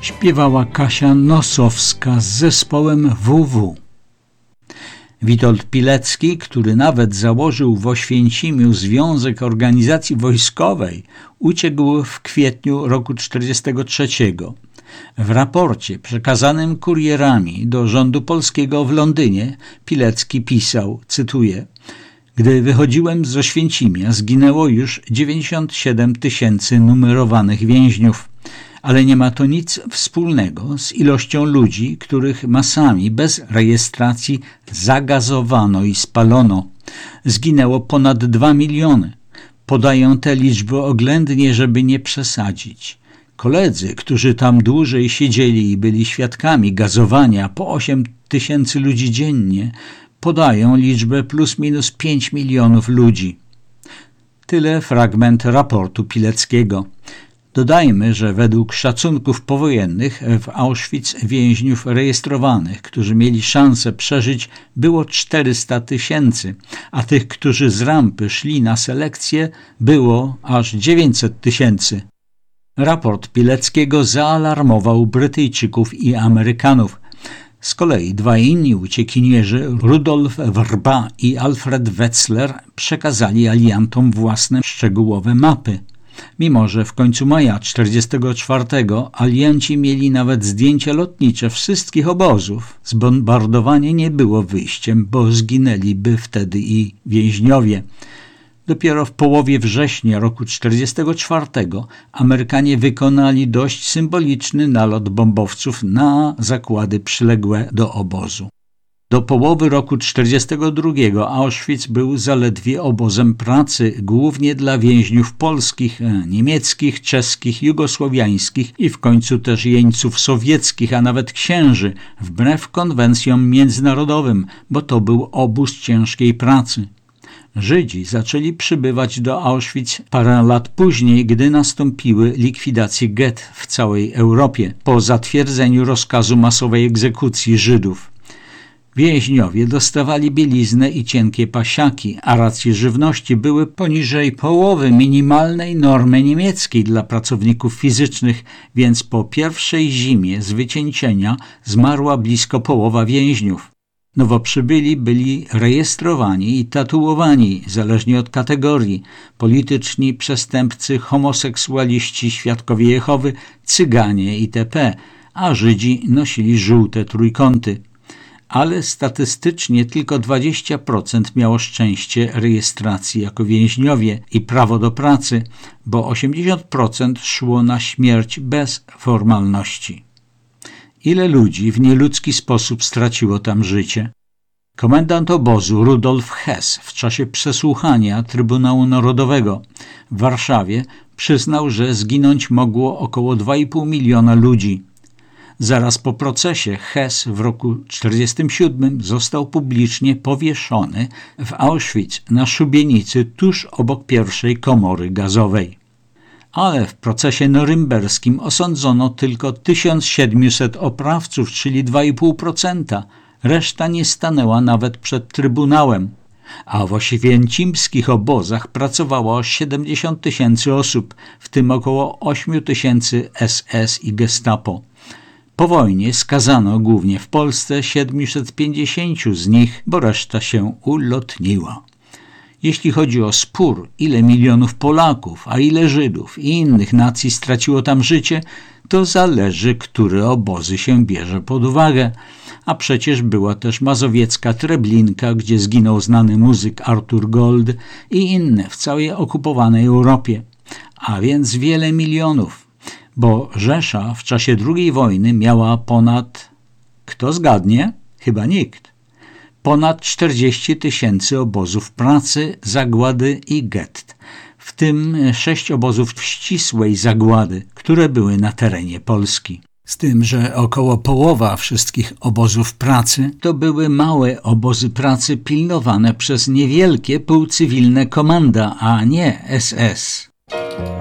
śpiewała Kasia Nosowska z zespołem WW. Witold Pilecki, który nawet założył w Oświęcimiu Związek Organizacji Wojskowej, uciekł w kwietniu roku 1943. W raporcie przekazanym kurierami do rządu polskiego w Londynie Pilecki pisał, cytuję: gdy wychodziłem z Oświęcimia, zginęło już 97 000 numerowanych więźniów, ale nie ma to nic wspólnego z ilością ludzi, których masami bez rejestracji zagazowano i spalono. Zginęło ponad 2 miliony. Podają te liczby oględnie, żeby nie przesadzić. Koledzy, którzy tam dłużej siedzieli i byli świadkami gazowania po 8 000 ludzi dziennie, podają liczbę plus minus 5 milionów ludzi. Tyle fragment raportu Pileckiego. Dodajmy, że według szacunków powojennych w Auschwitz więźniów rejestrowanych, którzy mieli szansę przeżyć, było 400 000, a tych, którzy z rampy szli na selekcję, było aż 900 000. Raport Pileckiego zaalarmował Brytyjczyków i Amerykanów. Z kolei dwaj inni uciekinierzy, Rudolf Wrba i Alfred Wetzler, przekazali aliantom własne szczegółowe mapy. Mimo że w końcu maja 1944 alianci mieli nawet zdjęcia lotnicze wszystkich obozów, zbombardowanie nie było wyjściem, bo zginęliby wtedy i więźniowie. Dopiero w połowie września roku 1944 Amerykanie wykonali dość symboliczny nalot bombowców na zakłady przyległe do obozu. Do połowy roku 1942 Auschwitz był zaledwie obozem pracy, głównie dla więźniów polskich, niemieckich, czeskich, jugosłowiańskich i w końcu też jeńców sowieckich, a nawet księży, wbrew konwencjom międzynarodowym, bo to był obóz ciężkiej pracy. Żydzi zaczęli przybywać do Auschwitz parę lat później, gdy nastąpiły likwidacje gett w całej Europie po zatwierdzeniu rozkazu masowej egzekucji Żydów. Więźniowie dostawali bieliznę i cienkie pasiaki, a racje żywności były poniżej połowy minimalnej normy niemieckiej dla pracowników fizycznych, więc po pierwszej zimie z wycieńczenia zmarła blisko połowa więźniów. Nowo przybyli byli rejestrowani i tatuowani, zależnie od kategorii: polityczni, przestępcy, homoseksualiści, świadkowie Jehowy, Cyganie itp., a Żydzi nosili żółte trójkąty. Ale statystycznie tylko 20% miało szczęście rejestracji jako więźniowie i prawo do pracy, bo 80% szło na śmierć bez formalności. Ile ludzi w nieludzki sposób straciło tam życie? Komendant obozu Rudolf Hess w czasie przesłuchania Trybunału Narodowego w Warszawie przyznał, że zginąć mogło około 2,5 miliona ludzi. Zaraz po procesie Hess w roku 1947 został publicznie powieszony w Auschwitz na szubienicy tuż obok pierwszej komory gazowej. Ale w procesie norymberskim osądzono tylko 1700 oprawców, czyli 2,5%. Reszta nie stanęła nawet przed trybunałem. A w oświęcimskich obozach pracowało 70 000 osób, w tym około 8 000 SS i Gestapo. Po wojnie skazano głównie w Polsce 750 z nich, bo reszta się ulotniła. Jeśli chodzi o spór, ile milionów Polaków, a ile Żydów i innych nacji straciło tam życie, to zależy, które obozy się bierze pod uwagę. A przecież była też mazowiecka Treblinka, gdzie zginął znany muzyk Artur Gold i inne w całej okupowanej Europie. A więc wiele milionów, bo Rzesza w czasie II wojny miała ponad, kto zgadnie? Chyba nikt. Ponad 40 000 obozów pracy, zagłady i gett, w tym 6 obozów ścisłej zagłady, które były na terenie Polski. Z tym, że około połowa wszystkich obozów pracy to były małe obozy pracy pilnowane przez niewielkie półcywilne komanda, a nie SS.